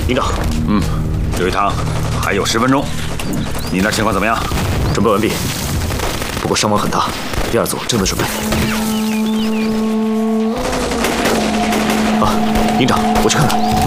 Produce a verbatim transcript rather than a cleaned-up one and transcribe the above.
营长， 嗯，刘玉堂，还有十分钟，你那情况怎么样？ 准备完毕，不过伤亡很大，第二组正在准备。啊，营长，我去看看。